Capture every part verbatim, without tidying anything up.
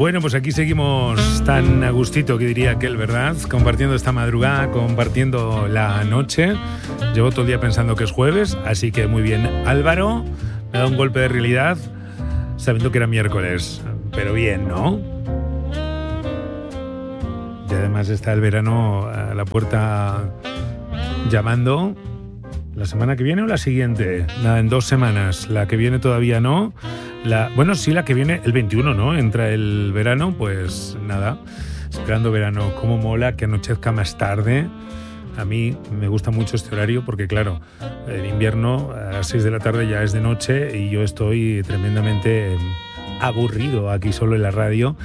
Bueno, pues aquí seguimos tan a gustito, que diría aquel, ¿verdad? Compartiendo esta madrugada, compartiendo la noche. Llevo todo el día pensando que es jueves, así que muy bien. Álvaro me da un golpe de realidad sabiendo que era miércoles, pero bien, ¿no? Y además está el verano a la puerta llamando. ¿La semana que viene o la siguiente? Nada, en dos semanas. La que viene todavía no. La, bueno, sí, la que viene, el veintiuno, ¿no? Entra el verano, pues nada. Esperando verano. Cómo mola que anochezca más tarde. A mí me gusta mucho este horario porque, claro, en invierno a las seis de la tarde ya es de noche y yo estoy tremendamente aburrido aquí solo en la radio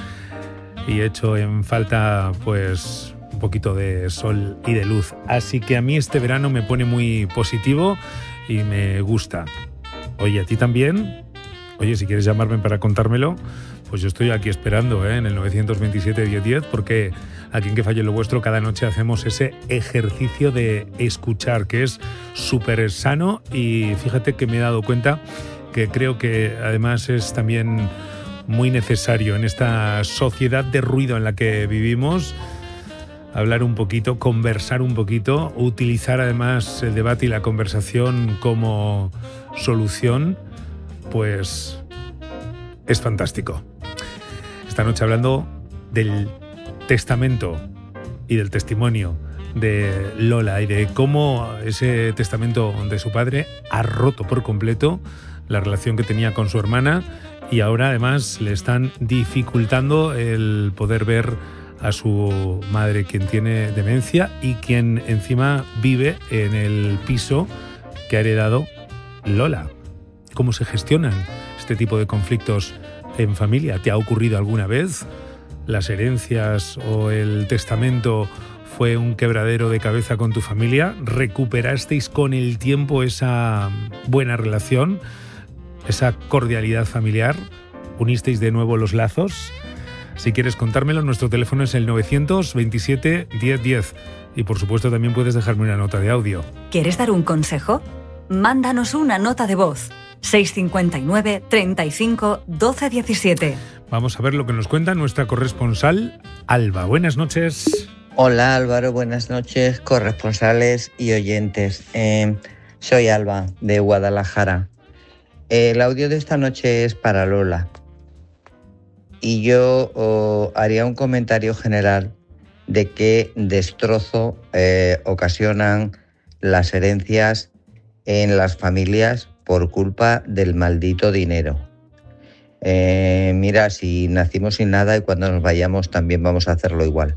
y echo en falta, pues, un poquito de sol y de luz. Así que a mí este verano me pone muy positivo y me gusta. Oye, ¿a ti también? Oye, si quieres llamarme para contármelo, pues yo estoy aquí esperando, ¿eh? En el nueve dos siete, diez diez, porque aquí en Que Falle Lo Vuestro cada noche hacemos ese ejercicio de escuchar, que es súper sano, y fíjate que me he dado cuenta que creo que además es también muy necesario en esta sociedad de ruido en la que vivimos. Hablar un poquito, conversar un poquito, utilizar además el debate y la conversación como solución, pues es fantástico. Esta noche hablando del testamento y del testimonio de Lola y de cómo ese testamento de su padre ha roto por completo la relación que tenía con su hermana y ahora además le están dificultando el poder ver a su madre, quien tiene demencia y quien encima vive en el piso que ha heredado Lola. ¿Cómo se gestionan este tipo de conflictos en familia? ¿Te ha ocurrido alguna vez? ¿Las herencias o el testamento fue un quebradero de cabeza con tu familia? ¿Recuperasteis con el tiempo esa buena relación, esa cordialidad familiar? ¿Unisteis de nuevo los lazos? Si quieres contármelo, nuestro teléfono es el nueve dos siete, diez diez. Y por supuesto también puedes dejarme una nota de audio. ¿Quieres dar un consejo? Mándanos una nota de voz. seis cinco nueve, treinta y cinco, doce diecisiete. Vamos a ver lo que nos cuenta nuestra corresponsal, Alba. Buenas noches. Hola Álvaro, buenas noches, corresponsales y oyentes. Eh, soy Alba, de Guadalajara. El audio de esta noche es para Lola. Y yo oh, haría un comentario general de qué destrozo eh, ocasionan las herencias en las familias por culpa del maldito dinero. Eh, mira, si nacimos sin nada y cuando nos vayamos también vamos a hacerlo igual.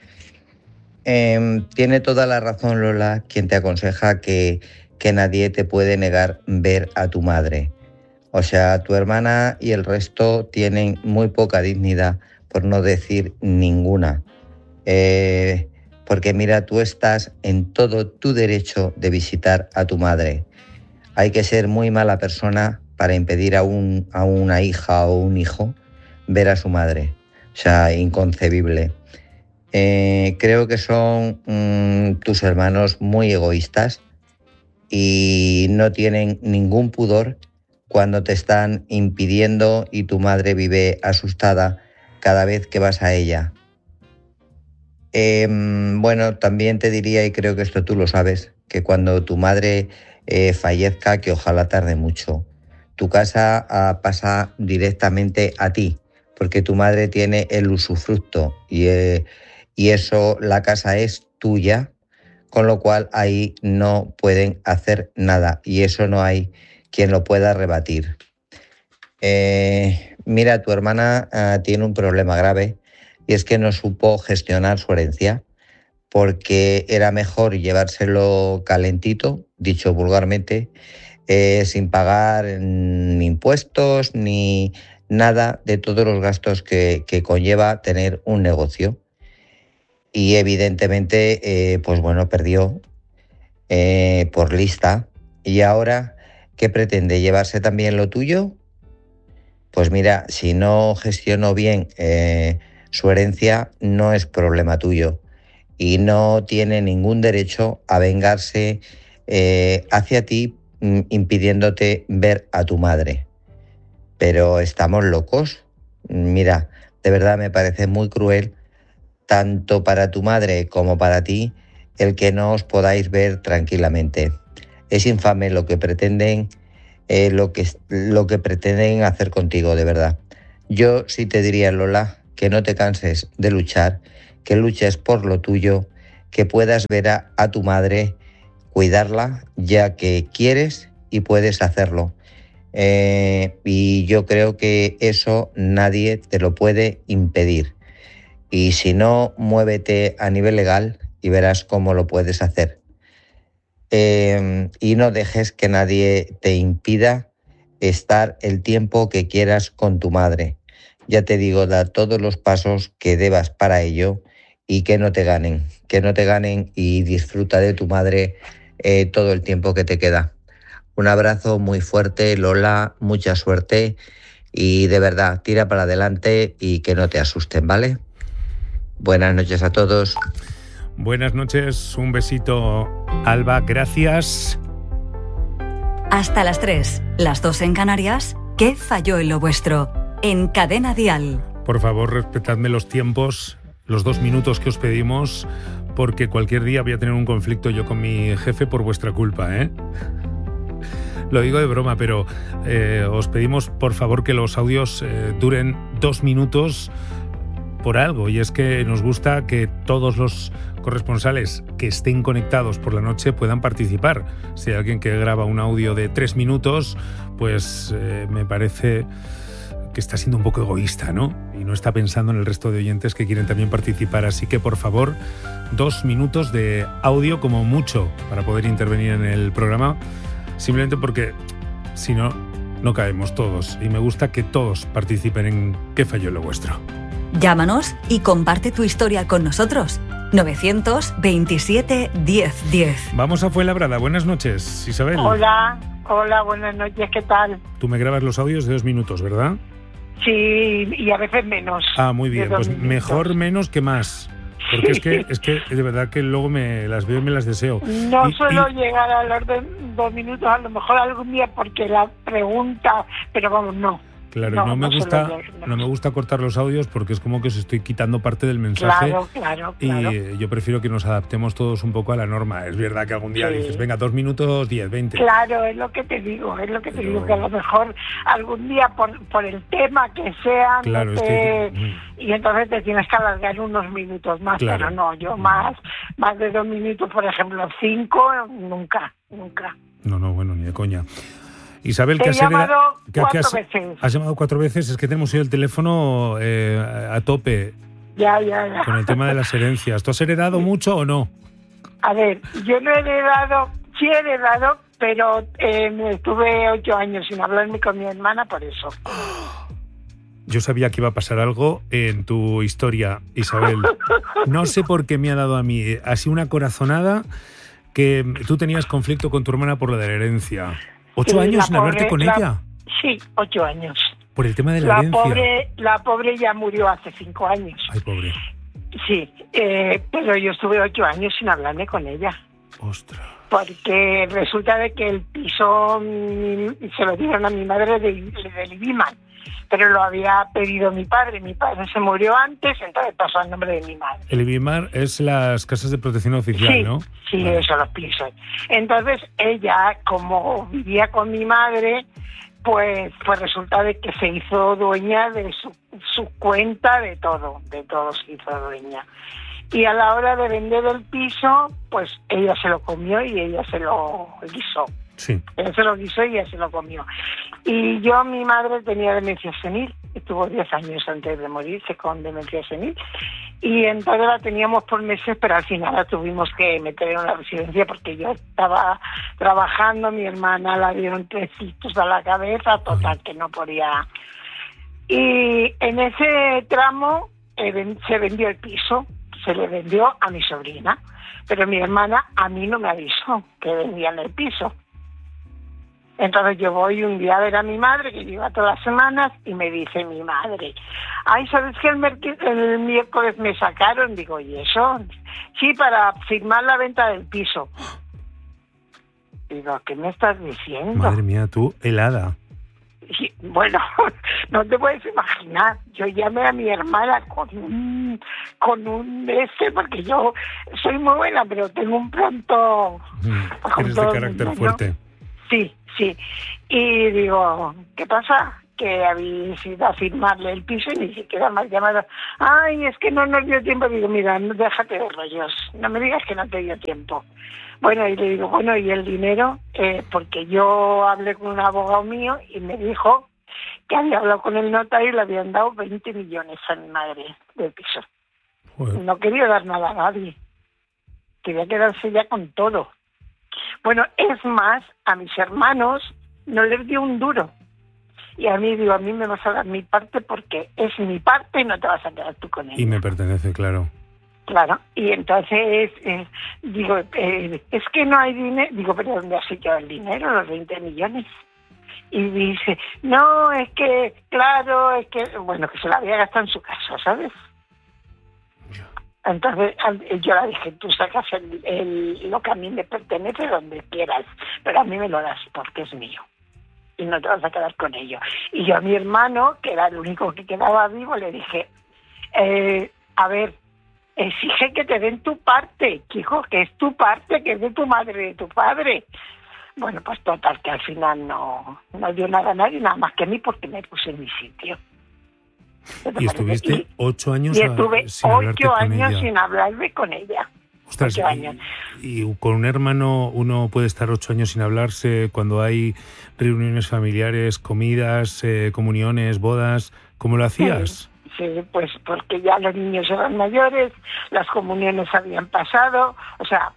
Eh, tiene toda la razón Lola quien te aconseja que, que nadie te puede negar ver a tu madre. O sea, tu hermana y el resto tienen muy poca dignidad, por no decir ninguna. Eh, porque mira, tú estás en todo tu derecho de visitar a tu madre. Hay que ser muy mala persona para impedir a, un, a una hija o un hijo ver a su madre. O sea, inconcebible. Eh, creo que son mmm, tus hermanos muy egoístas y no tienen ningún pudor cuando te están impidiendo y tu madre vive asustada cada vez que vas a ella. Eh, bueno, también te diría, y creo que esto tú lo sabes, que cuando tu madre eh, fallezca, que ojalá tarde mucho, tu casa ah, pasa directamente a ti, porque tu madre tiene el usufructo y, eh, y eso, la casa es tuya, con lo cual ahí no pueden hacer nada y eso no hay quien lo pueda rebatir. Eh, mira, tu hermana uh, tiene un problema grave y es que no supo gestionar su herencia porque era mejor llevárselo calentito, dicho vulgarmente, eh, sin pagar ni impuestos ni nada de todos los gastos que, que conlleva tener un negocio. Y evidentemente, eh, pues bueno, perdió eh, por lista y ahora... ¿qué pretende? ¿Llevarse también lo tuyo? Pues mira, si no gestionó bien eh, su herencia, no es problema tuyo. Y no tiene ningún derecho a vengarse eh, hacia ti, impidiéndote ver a tu madre. Pero estamos locos. Mira, De verdad me parece muy cruel, tanto para tu madre como para ti, el que no os podáis ver tranquilamente. Es infame lo que pretenden, eh, lo que, lo que pretenden hacer contigo, de verdad. Yo sí te diría, Lola, que no te canses de luchar, que luches por lo tuyo, que puedas ver a, a tu madre, cuidarla, ya que quieres y puedes hacerlo. Eh, y yo creo que eso nadie te lo puede impedir. Y si no, muévete a nivel legal y verás cómo lo puedes hacer. Eh, y no dejes que nadie te impida estar el tiempo que quieras con tu madre. Ya te digo, da todos los pasos que debas para ello y que no te ganen, que no te ganen y disfruta de tu madre eh, todo el tiempo que te queda. Un abrazo muy fuerte, Lola, mucha suerte y de verdad, tira para adelante y que no te asusten, ¿vale? Buenas noches a todos. Buenas noches, un besito, Alba, gracias. Hasta las tres, las dos en Canarias, ¿qué falló en lo vuestro? En Cadena Dial. Por favor, respetadme los tiempos, los dos minutos que os pedimos, porque cualquier día voy a tener un conflicto yo con mi jefe por vuestra culpa, ¿eh? Lo digo de broma, pero eh, os pedimos por favor que los audios eh, duren dos minutos por algo, y es que nos gusta que todos los corresponsales que estén conectados por la noche puedan participar. Si hay alguien que graba un audio de tres minutos, pues eh, me parece que está siendo un poco egoísta, ¿no? Y no está pensando en el resto de oyentes que quieren también participar. Así que, por favor, dos minutos de audio como mucho para poder intervenir en el programa, simplemente porque si no, no caemos todos. Y me gusta que todos participen en ¿Qué falló en lo vuestro? Llámanos y comparte tu historia con nosotros. novecientos veintisiete diez diez. Vamos a Fuenlabrada. Buenas noches, Isabel. Hola, hola, buenas noches, ¿qué tal? Tú me grabas los audios de dos minutos, ¿verdad? Sí, y a veces menos. Ah, muy bien, pues minutos. Mejor menos que más. Porque es que, es que de verdad que luego me las veo y me las deseo. No y, suelo y... llegar a los de dos minutos, a lo mejor algún día porque la pregunta, pero vamos, no. Claro, no, no me no gusta llegar, no. no me gusta cortar los audios porque es como que os estoy quitando parte del mensaje. Claro, claro, claro. Y yo prefiero que nos adaptemos todos un poco a la norma. Es verdad que algún día sí. dices, venga, dos minutos, diez, veinte. Claro, es lo que te digo, es lo que te pero... digo, que a lo mejor algún día por, por el tema que sea, claro, no te... que... y entonces te tienes que alargar unos minutos más, claro. Pero no, yo más, más de dos minutos, por ejemplo, cinco, nunca, nunca. No, no, bueno, ni de coña. Isabel, Te que he has llamado heredado, que, cuatro que has, veces. Has llamado cuatro veces, es que tenemos hoy el teléfono eh, a tope. Ya, ya, ya. Con el tema de las herencias. ¿Tú has heredado mucho o no? A ver, yo no he heredado, sí he heredado, pero eh, estuve ocho años sin hablarme con mi hermana por eso. Yo sabía que iba a pasar algo en tu historia, Isabel. No sé por qué me ha dado a mí así una corazonada que tú tenías conflicto con tu hermana por lo de la herencia. ¿Ocho sí, años sin pobre, hablarte con la, ella? Sí, ocho años. ¿Por el tema de la, la herencia? Pobre, la pobre ya murió hace cinco años. Ay, pobre. Sí, eh, pero yo estuve ocho años sin hablarme con ella. Ostras. Porque resulta de que el piso mm, se lo dieron a mi madre de, de Libiman, pero lo había pedido mi padre. Mi padre se murió antes, entonces pasó al nombre de mi madre. El Ibimar es las casas de protección oficial, sí, ¿no? Sí, vale. Eso, los pisos. Entonces ella, como vivía con mi madre, pues pues resulta de que se hizo dueña de su, su cuenta, de todo, de todo se hizo dueña. Y a la hora de vender el piso, pues ella se lo comió y ella se lo guisó. Sí. Ella se lo guisó y ella se lo comió. Y yo, mi madre tenía demencia senil, estuvo diez años antes de morirse con demencia senil, y entonces la teníamos por meses, pero al final la tuvimos que meter en una residencia porque yo estaba trabajando, mi hermana la dieron tres cistos a la cabeza, total, que no podía. Y en ese tramo eh, se vendió el piso, se le vendió a mi sobrina, pero mi hermana a mí no me avisó que vendían el piso. Entonces yo voy un día a ver a mi madre, que lleva todas las semanas, y me dice mi madre, ay, ¿sabes que el, el miércoles me sacaron? Digo, ¿y eso? Sí, para firmar la venta del piso. Digo, ¿qué me estás diciendo? Madre mía, tú, helada. Y, bueno, no te puedes imaginar. Yo llamé a mi hermana con un, con un este, porque yo soy muy buena, pero tengo un pronto... Mm, eres de carácter fuerte. Sí, sí. Y digo, ¿qué pasa? Que habéis ido a firmarle el piso y ni siquiera me has llamado. Ay, es que no nos dio tiempo. Digo, mira, no, déjate de rollos. No me digas que no te dio tiempo. Bueno, y le digo, bueno, ¿y el dinero? Eh, porque yo hablé con un abogado mío y me dijo que había hablado con el notario y le habían dado veinte millones a mi madre de piso. Joder. No quería dar nada a nadie. Quería quedarse ya con todo. Bueno, es más, a mis hermanos no les dio un duro. Y a mí, digo, a mí me vas a dar mi parte porque es mi parte y no te vas a quedar tú con ella. Y me pertenece, claro. Claro, y entonces, eh, digo, eh, es que no hay dinero. Digo, ¿pero dónde has hecho el dinero, los veinte millones? Y dice, no, es que, claro, es que, bueno, que se la había gastado en su casa, ¿sabes? Entonces yo le dije, tú sacas el, el, lo que a mí me pertenece donde quieras, pero a mí me lo das porque es mío y no te vas a quedar con ello. Y yo a mi hermano, que era el único que quedaba vivo, le dije, eh, a ver, exige que te den tu parte, que hijo, que es tu parte, que es de tu madre, de tu padre. Bueno, pues total, que al final no, no dio nada a nadie, nada más que a mí, porque me puse en mi sitio. Y estuviste y, ocho años y estuve a, sin ocho años ella. sin hablarme con ella. Ostras, ocho años. Y, y con un hermano uno puede estar ocho años sin hablarse cuando hay reuniones familiares, comidas, eh, comuniones, bodas. ¿Cómo lo hacías? Sí, sí, pues porque ya los niños eran mayores, las comuniones habían pasado, o sea,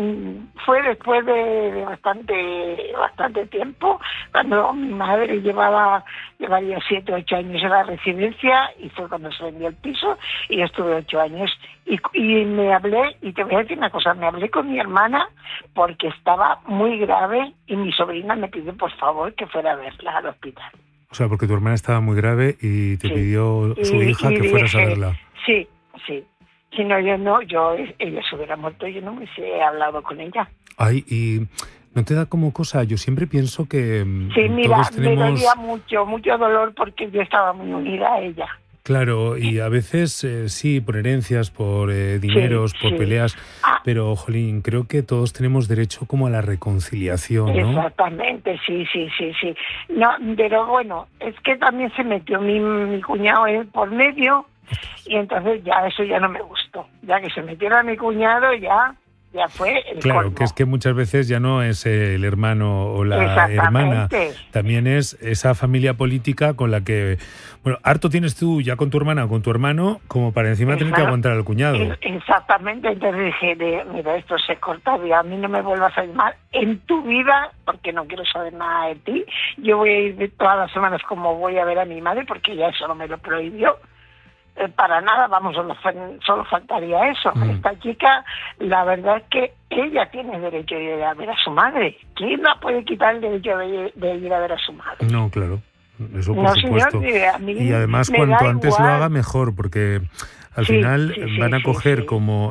fue después de bastante bastante tiempo, cuando mi madre llevaba llevaría siete ocho años en la residencia, y fue cuando se vendió el piso, y yo estuve ocho años y, y me hablé, y te voy a decir una cosa, me hablé con mi hermana porque estaba muy grave y mi sobrina me pidió por favor que fuera a verla al hospital. O sea, porque tu hermana estaba muy grave y te sí. pidió su y, hija y que dije, fueras a verla. Sí, sí. Si no, yo no, yo, ella se hubiera muerto, yo no me he hablado con ella. Ay, y ¿no te da como cosa? Yo siempre pienso que sí, mira, todos tenemos... me dolía mucho, mucho dolor porque yo estaba muy unida a ella. Claro, y a veces eh, sí, por herencias, por eh, dineros, sí, por sí. peleas, ah. pero, jolín, creo que todos tenemos derecho como a la reconciliación, ¿no? Exactamente, sí, sí, sí, sí. No, pero bueno, es que también se metió mi, mi cuñado por medio, y entonces ya eso ya no me gustó. Ya que se metiera mi cuñado, ya... ya fue el Claro, colmo. Que es que muchas veces ya no es el hermano o la hermana, también es esa familia política con la que, bueno, harto tienes tú ya con tu hermana o con tu hermano, como para encima Exacto. tener que aguantar al cuñado. Exactamente, entonces dije, de, mira, esto se corta, y a mí no me vuelvas a llamar en tu vida, porque no quiero saber nada de ti. Yo voy a ir todas las semanas como voy a ver a mi madre, porque ya eso no me lo prohibió. Para nada, vamos, solo, solo faltaría eso. Mm. Esta chica, la verdad es que ella tiene derecho de ir a ver a su madre. ¿Quién la puede quitar el derecho de, de ir a ver a su madre? No, claro, eso por no, supuesto. Señor, a mí y además cuanto antes igual. lo haga mejor, porque al sí, final sí, van a sí, coger sí. como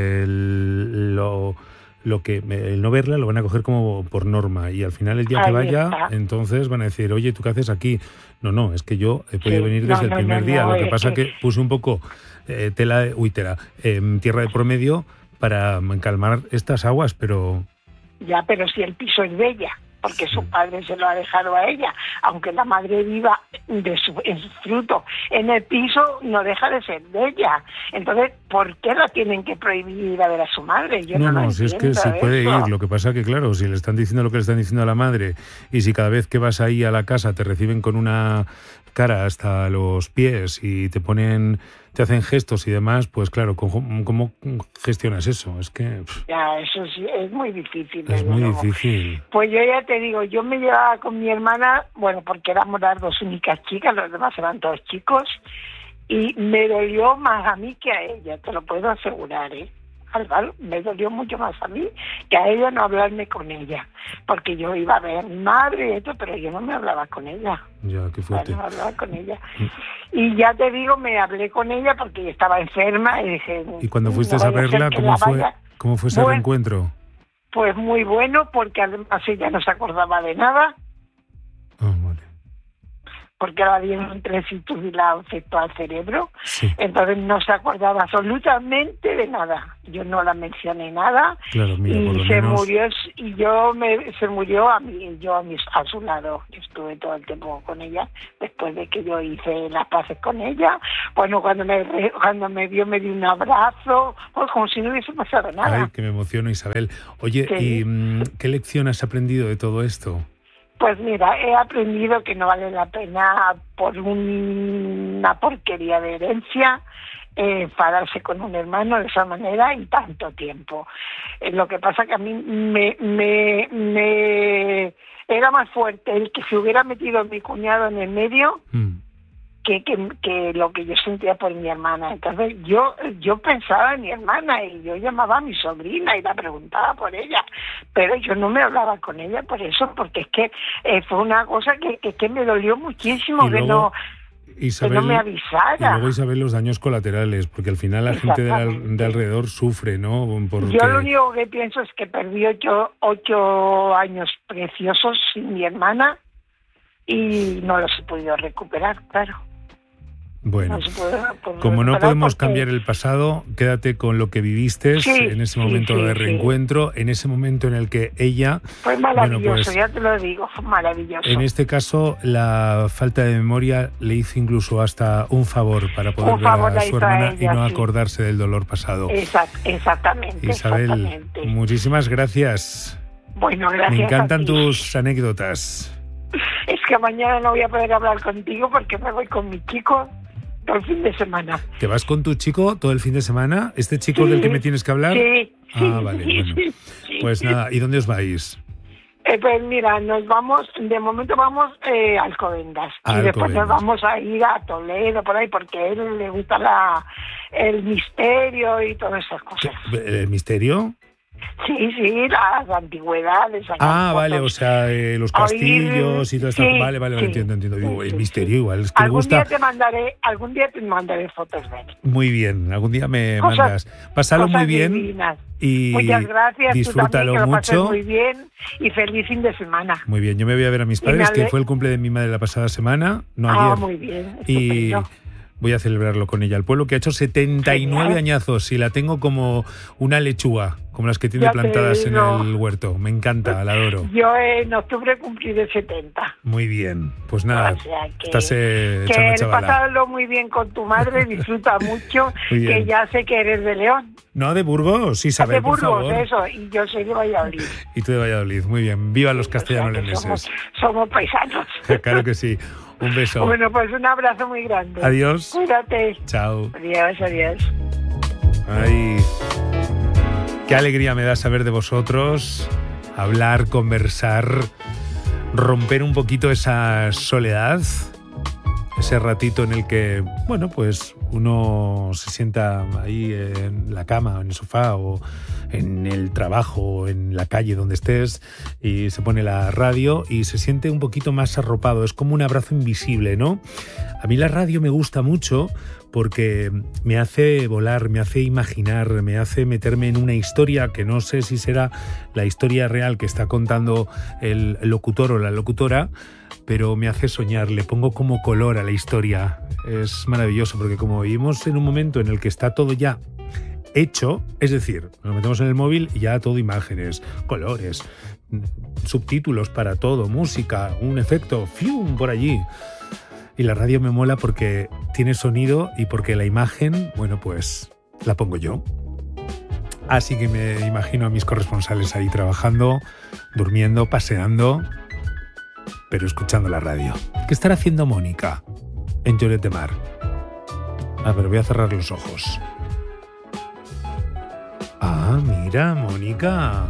el, lo... lo que el no verla lo van a coger como por norma, y al final el día Ahí que vaya está. Entonces van a decir, oye, ¿tú qué haces aquí? No, no, es que yo he podido sí, venir desde no, el no, primer no, día, no, lo que pasa que... que puse un poco eh, tela, uy, tela, eh, tierra de por medio para calmar estas aguas, pero... Ya, pero si el piso es de ella, porque sí. su padre se lo ha dejado a ella, aunque la madre viva de su, en su fruto en el piso, no deja de ser de ella. Entonces, ¿por qué la tienen que prohibir a ver a su madre? Yo no, no, no, si es que sí puede ir, lo que pasa que claro, si le están diciendo lo que le están diciendo a la madre, y si cada vez que vas ahí a la casa te reciben con una cara hasta los pies y te ponen, te hacen gestos y demás, pues claro, ¿cómo, cómo gestionas eso? Es que... Pff, ya, eso sí, es muy difícil. Es muy luego. difícil. Pues yo ya te digo, yo me llevaba con mi hermana, bueno, porque éramos las dos únicas chicas, los demás eran todos chicos, y me dolió más a mí que a ella, te lo puedo asegurar, ¿eh? Álvaro, me dolió mucho más a mí que a ella no hablarme con ella, porque yo iba a ver a mi madre y esto, pero yo no me hablaba con ella. Ya, qué fuerte. No me hablaba con ella. Y ya te digo, me hablé con ella porque estaba enferma y dije... ¿Y cuando fuiste no a verla, cómo fue, cómo fue ese bueno, reencuentro? Pues muy bueno, porque además ella no se acordaba de nada. Ah, vale. porque la dieron trecitos y la afectó al cerebro. Sí. Entonces no se acordaba absolutamente de nada. Yo no la mencioné nada. Claro, mira, y por lo se menos... murió y yo me se murió a mí, yo a, mis, a su lado. Estuve todo el tiempo con ella después de que yo hice las paces con ella. Bueno, cuando me cuando me vio me dio un abrazo, pues como si no hubiese pasado nada. Ay, que me emociono, Isabel. Oye, Sí. ¿y qué lección has aprendido de todo esto? Pues mira, he aprendido que no vale la pena por un, una porquería de herencia eh, enfadarse con un hermano de esa manera y tanto tiempo. Eh, lo que pasa que a mí me, me, me era más fuerte el que se hubiera metido mi cuñado en el medio Mm. que, que, que lo que yo sentía por mi hermana. Entonces yo yo pensaba en mi hermana y yo llamaba a mi sobrina y la preguntaba por ella, pero yo no me hablaba con ella por eso, porque es que eh, fue una cosa que, que, que me dolió muchísimo, Y que luego, no Isabel, que no me y avisara. luego, Isabel, los daños colaterales, porque al final la gente de, al- Exactamente. de alrededor sufre, ¿no? Porque... Yo lo único que pienso es que perdí ocho, ocho años preciosos sin mi hermana y no los he podido recuperar, claro. Bueno, No se puede- puede como no recuperar podemos porque- cambiar el pasado, quédate con lo que viviste Sí, en ese sí, momento sí, de sí. reencuentro, en ese momento en el que ella, Fue maravilloso, bueno, pues, ya te lo digo, fue maravilloso. en este caso, la falta de memoria le hizo incluso hasta un favor para poder Un ver favor a le su hizo a hermana y ella, no sí. acordarse del dolor pasado. Exact- exactamente, Isabel, exactamente. muchísimas gracias. Bueno, gracias. Me encantan a ti. tus anécdotas. Es que mañana no voy a poder hablar contigo porque me voy con mi chico todo el fin de semana. ¿Te vas con tu chico todo el fin de semana? ¿Este chico Sí. del que me tienes que hablar? Sí, Ah, sí, vale, sí, bueno. sí, sí. Pues nada, ¿y dónde os vais? Eh, pues mira, nos vamos, de momento vamos eh, a Alcobendas A y después Alcobendas. nos vamos a ir a Toledo, por ahí, porque a él le gusta la, el misterio y todas esas cosas. ¿El misterio? Sí, sí, las antigüedades. sacar Ah, vale, fotos. o sea, eh, los Oír, castillos y todo esto. sí, Vale, vale, vale, sí, entiendo, entiendo. Digo, sí, el sí, misterio sí. igual, es que le Algún gusta... día te mandaré, algún día te mandaré fotos de él. Muy bien, algún día me Cosas- mandas. Pásalo Cosas muy bien divinas. y Muchas gracias, disfrútalo tú también, que lo pases mucho. muy bien y feliz fin de semana. Muy bien, yo me voy a ver a mis Y me padres, que ale- fue el cumple de mi madre la pasada semana, no ah, ayer. muy bien. Y estupendo. voy a celebrarlo con ella. El pueblo que ha hecho setenta y nueve Genial. añazos y la tengo como una lechuga, como las que tiene Ya te plantadas en digo. el huerto. Me encanta, la adoro. Yo en octubre cumpliré setenta. Muy bien, pues nada, O sea que- estás eh, Que hecha una el chavala. pasarlo muy bien con tu madre, disfruta mucho, Muy bien. que ya sé que eres de León. No, de Burgos, Isabel, de por Burgos, favor. eso, y yo soy de Valladolid. Y tú de Valladolid, muy bien. Viva los O sea que castellano-leoneses. somos, somos paisanos. Claro que sí. Un beso. Bueno, pues un abrazo muy grande. Adiós. Cuídate. Chao. Adiós, adiós. Ay, qué alegría me da saber de vosotros, hablar, conversar, romper un poquito esa soledad, ese ratito en el que, bueno, pues uno se sienta ahí en la cama, en el sofá o en el trabajo o en la calle donde estés y se pone la radio y se siente un poquito más arropado, es como un abrazo invisible, ¿no? A mí la radio me gusta mucho porque me hace volar, me hace imaginar, me hace meterme en una historia que no sé si será la historia real que está contando el locutor o la locutora, pero me hace soñar, le pongo como color a la historia. Es maravilloso porque como vivimos en un momento en el que está todo ya hecho, es decir, nos metemos en el móvil y ya todo imágenes, colores, subtítulos para todo, música, un efecto, ¡fium!, por allí. Y la radio me mola porque tiene sonido y porque la imagen, bueno, pues la pongo yo. Así que me imagino a mis corresponsales ahí trabajando, durmiendo, paseando, pero escuchando la radio. ¿Qué estará haciendo Mónica en Lloret de Mar? Ah, pero voy a cerrar los ojos. Ah, mira, Mónica.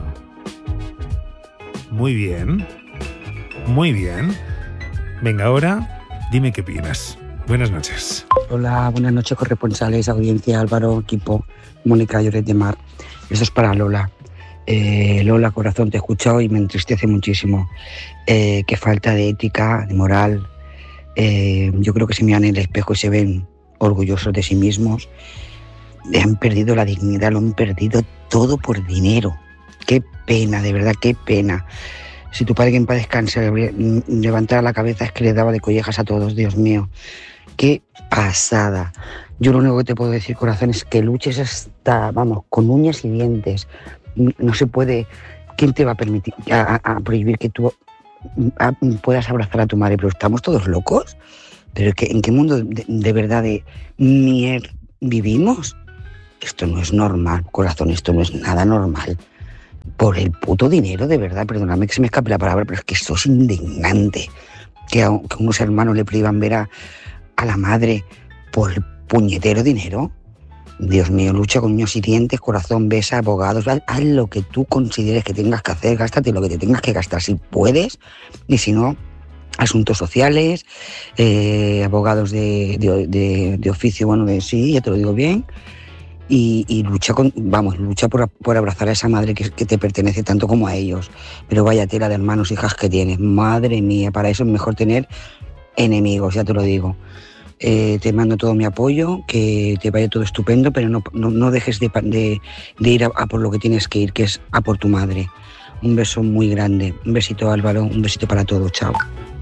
Muy bien. Muy bien. Venga, ahora dime qué opinas. Buenas noches. Hola, buenas noches, corresponsales, audiencia, Álvaro, equipo, Mónica Lloret de Mar. Esto es para Lola. Eh, Lola, corazón, te he escuchado y me entristece muchísimo. Eh, qué falta de ética, de moral. Eh, yo creo que se miran en el espejo y se ven orgullosos de sí mismos. Han perdido la dignidad, lo han perdido todo por dinero. Qué pena, de verdad, qué pena. Si tu padre, que en paz descanse, levantara la cabeza, es que le daba de collejas a todos, Dios mío. ¡Qué pasada! Yo lo único que te puedo decir, corazón, es que luches hasta, vamos, con uñas y dientes. No se puede... ¿Quién te va a permitir, a, a prohibir que tú a, puedas abrazar a tu madre? Pero estamos todos locos. ¿Pero que, en qué mundo de, de verdad de mierda vivimos? Esto no es normal, corazón, esto no es nada normal. Por el puto dinero, de verdad, perdóname que se me escape la palabra, pero es que esto es indignante. Que a, que a unos hermanos le privan ver a, a la madre por el puñetero dinero. Dios mío, lucha con uñas y dientes, corazón, besa, abogados, haz, haz lo que tú consideres que tengas que hacer, gástate lo que te tengas que gastar si puedes, y si no, asuntos sociales, eh, abogados de, de, de, de oficio, bueno, de sí, ya te lo digo bien. Y, y lucha con, vamos, lucha por, por abrazar a esa madre que, que te pertenece tanto como a ellos. Pero vaya tela de hermanos, hijas que tienes, madre mía, para eso es mejor tener enemigos, ya te lo digo. Eh, te mando todo mi apoyo, que te vaya todo estupendo, pero no, no, no dejes de, de, de ir a, a por lo que tienes que ir, que es a por tu madre. Un beso muy grande, un besito, Álvaro, un besito para todos, chao.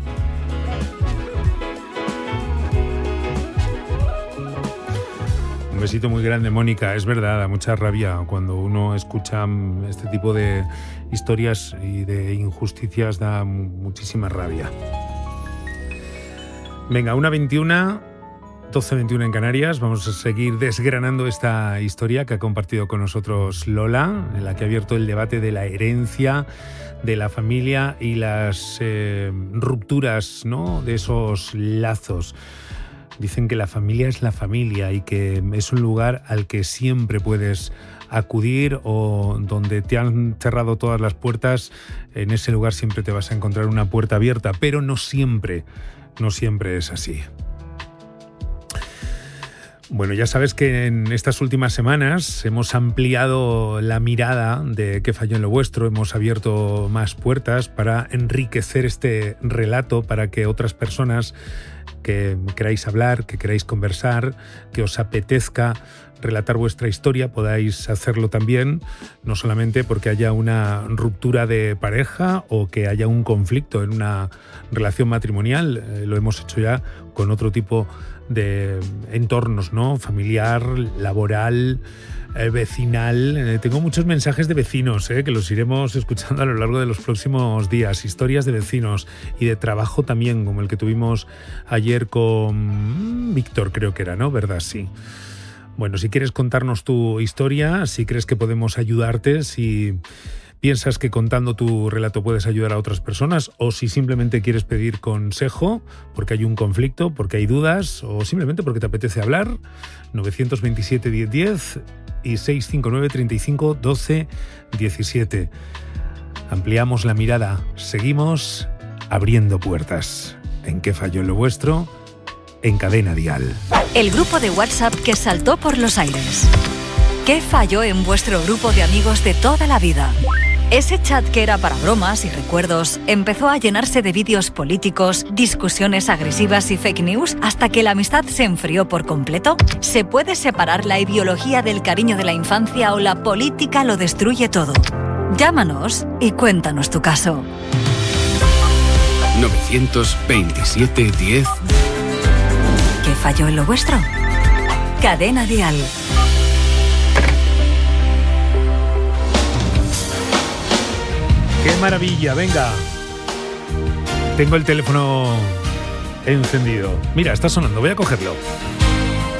Un besito muy grande, Mónica. Es verdad, da mucha rabia cuando uno escucha este tipo de historias y de injusticias, da muchísima rabia. Venga, una veintiuna, doce veintiuno en Canarias. Vamos a seguir desgranando esta historia que ha compartido con nosotros Lola, en la que ha abierto el debate de la herencia, de la familia y las eh, rupturas, ¿no?, de esos lazos. Dicen que la familia es la familia y que es un lugar al que siempre puedes acudir, o donde te han cerrado todas las puertas, en ese lugar siempre te vas a encontrar una puerta abierta, pero no siempre, no siempre es así. Bueno, ya sabes que en estas últimas semanas hemos ampliado la mirada de Qué falló en lo vuestro, hemos abierto más puertas para enriquecer este relato, para que otras personas que queráis hablar, que queráis conversar, que os apetezca relatar vuestra historia, podáis hacerlo también, no solamente porque haya una ruptura de pareja o que haya un conflicto en una relación matrimonial, eh, lo hemos hecho ya con otro tipo de entornos, ¿no? Familiar, laboral, eh, vecinal. Eh, tengo muchos mensajes de vecinos, eh, que los iremos escuchando a lo largo de los próximos días. Historias de vecinos y de trabajo también, como el que tuvimos ayer con Víctor, creo que era, ¿no? ¿Verdad? Sí. Bueno, si quieres contarnos tu historia, si crees que podemos ayudarte, si piensas que contando tu relato puedes ayudar a otras personas, o si simplemente quieres pedir consejo porque hay un conflicto, porque hay dudas, o simplemente porque te apetece hablar, nueve dos siete, diez diez y seis cinco nueve, treinta y cinco, doce, diecisiete. Ampliamos la mirada, seguimos abriendo puertas. ¿En qué falló lo vuestro? En Cadena Dial. El grupo de WhatsApp que saltó por los aires. ¿Qué falló en vuestro grupo de amigos de toda la vida? Ese chat que era para bromas y recuerdos empezó a llenarse de vídeos políticos, discusiones agresivas y fake news hasta que la amistad se enfrió por completo. ¿Se puede separar la ideología del cariño de la infancia o la política lo destruye todo? Llámanos y cuéntanos tu caso. nueve dos siete, diez. ¿Qué falló en lo vuestro? Cadena Dial. ¡Qué maravilla! Venga. Tengo el teléfono encendido. Mira, está sonando. Voy a cogerlo.